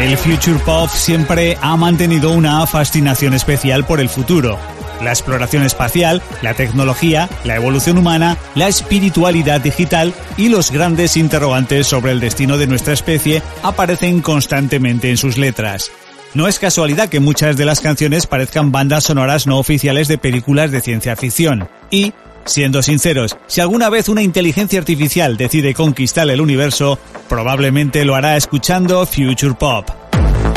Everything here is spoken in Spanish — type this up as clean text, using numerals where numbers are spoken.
El Future Pop siempre ha mantenido una fascinación especial por el futuro. La exploración espacial, la tecnología, la evolución humana, la espiritualidad digital y los grandes interrogantes sobre el destino de nuestra especie aparecen constantemente en sus letras. No es casualidad que muchas de las canciones parezcan bandas sonoras no oficiales de películas de ciencia ficción. Y, siendo sinceros, si alguna vez una inteligencia artificial decide conquistar el universo, probablemente lo hará escuchando Future Pop.